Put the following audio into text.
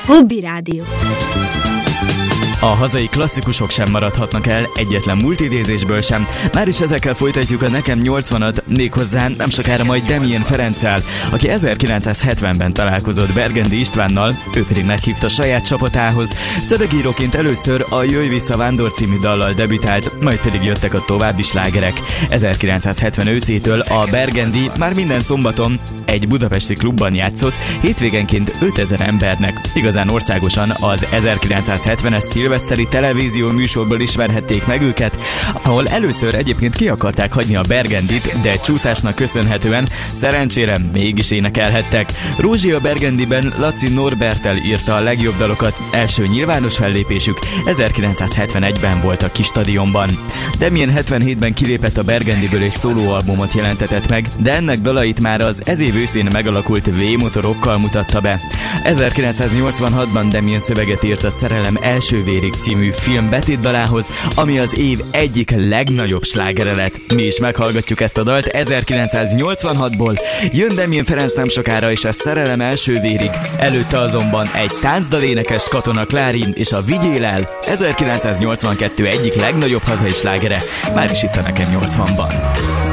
Hobby Rádió. A hazai klasszikusok sem maradhatnak el, egyetlen multidézésből sem. Már is ezekkel folytatjuk a Nekem 80-at, méghozzá nem sokára majd Damien Ferenccel, aki 1970-ben találkozott Bergendi Istvánnal, ő pedig meghívta saját csapatához. Szövegíróként először a Jöjj vissza Vándor című dallal debütált, majd pedig jöttek a további slágerek. 1970 őszétől a Bergendi már minden szombaton egy budapesti klubban játszott, hétvégenként 5000 embernek. Igazán országosan az 1970-es szilveszteri televízió műsorból ismerhették meg őket, ahol először egyébként ki akarták hagyni a Bergendit, de csúszásnak köszönhetően szerencsére mégis énekelhettek. Rózsi a Bergendiben Laci Norberttel írta a legjobb dalokat, első nyilvános fellépésük 1971-ben volt a Kis Stadionban. Damien 77-ben kilépett a Bergendiből és szólóalbumot jelentetett meg, de ennek dalait már az ez év őszén megalakult V-motorokkal mutatta be. 1986-ban Damien szöveget írt a Szerelem első vérig című film betétdalához, ami az év egyik legnagyobb slágere lett. Mi is meghallgatjuk ezt a dalt 1986-ból. Jön Damien Ferenc nem sokára és a Szerelem első vérig. Előtte azonban egy táncdalénekes Katona Klári és a Vigyél el, 1982 egyik legnagyobb hazai slágere, már is itt a Nekem 80-ban.